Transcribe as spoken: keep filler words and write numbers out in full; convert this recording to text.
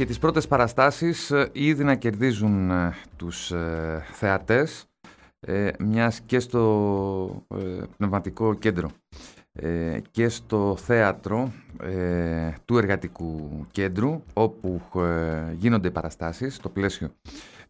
και τις πρώτες παραστάσεις ήδη να κερδίζουν τους θεατές, μιας και στο πνευματικό κέντρο και στο θέατρο του Εργατικού Κέντρου, όπου γίνονται παραστάσεις στο πλαίσιο